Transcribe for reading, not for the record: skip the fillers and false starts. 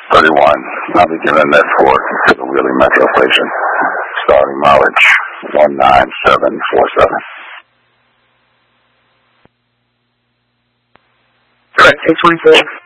31. I'll be giving an escort to the Wheeling Metro Station. Starting mileage 19747. Correct, 624.